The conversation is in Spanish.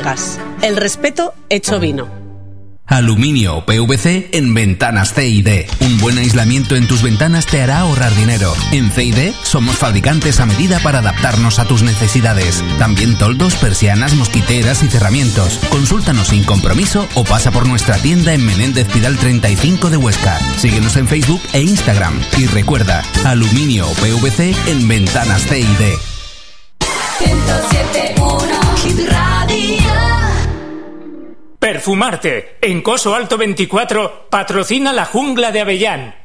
Bodegas. El respeto hecho vino. Aluminio o PVC en ventanas C&D. Un buen aislamiento en tus ventanas te hará ahorrar dinero. En C&D somos fabricantes a medida para adaptarnos a tus necesidades. También toldos, persianas, mosquiteras y cerramientos. Consúltanos sin compromiso o pasa por nuestra tienda en Menéndez Pidal 35 de Huesca. Síguenos en Facebook e Instagram. Y recuerda, aluminio o PVC en ventanas C&D. 107.1 Hit Radio. Perfumarte. En Coso Alto 24 patrocina la Jungla de Avellán.